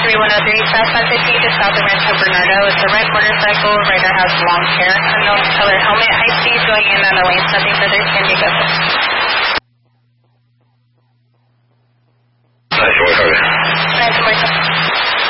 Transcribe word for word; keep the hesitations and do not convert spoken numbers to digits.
three one zero three, South five fifty, just south of Rancho Bernardo. It's a red motorcycle. Rider has long hair, unknown color helmet, high speed, going in on a lane, nothing further. San Diego.